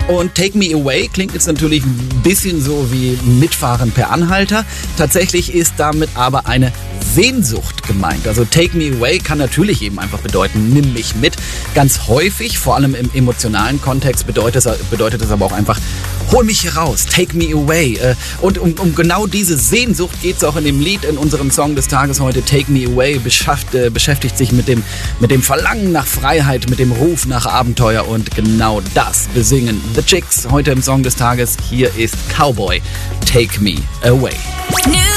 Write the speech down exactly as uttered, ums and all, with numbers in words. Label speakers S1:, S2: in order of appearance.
S1: Und Take Me Away klingt jetzt natürlich ein bisschen so wie Mitfahren per Anhalter. Tatsächlich ist damit aber eine Sehnsucht gemeint. Also Take Me Away kann natürlich eben einfach bedeuten, nimm mich mit. Ganz häufig, vor allem im emotionalen Kontext, bedeutet es, bedeutet es aber auch einfach, hol mich hier raus, take me away. Und um, um genau diese Sehnsucht geht es auch in dem Lied, in unserem Song des Tages heute, Take Me Away, beschäftigt, beschäftigt sich mit dem, mit dem Verlangen nach Freiheit, mit dem Ruf nach Abenteuer und genau das besingen The Chicks heute im Song des Tages. Hier ist Cowboy, Take Me Away.